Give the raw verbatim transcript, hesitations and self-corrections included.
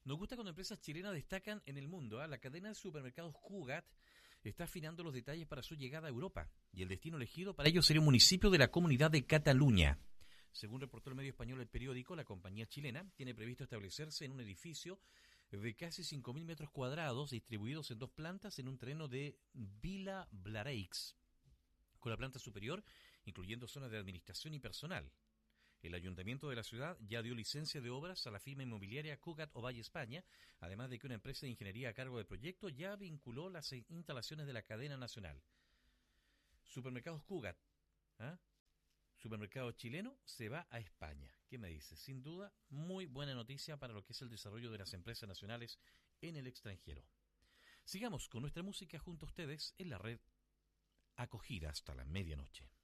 Nos gusta cuando empresas chilenas destacan en el mundo. ¿eh? La cadena de supermercados Cugat está afinando los detalles para su llegada a Europa. Y el destino elegido para ellos sería un municipio de la Comunidad de Cataluña. Según reportó el medio español El Periódico, la compañía chilena tiene previsto establecerse en un edificio de casi cinco mil metros cuadrados, distribuidos en dos plantas en un terreno de Vila Blareix, con la planta superior incluyendo zonas de administración y personal. El ayuntamiento de la ciudad ya dio licencia de obras a la firma inmobiliaria Cugat Ovalle España, además de que una empresa de ingeniería a cargo del proyecto ya vinculó las instalaciones de la cadena nacional. Supermercados Cugat, ¿ah? Supermercado chileno se va a España. ¿Qué me dice? Sin duda, muy buena noticia para lo que es el desarrollo de las empresas nacionales en el extranjero. Sigamos con nuestra música junto a ustedes en la red Acogida hasta la medianoche.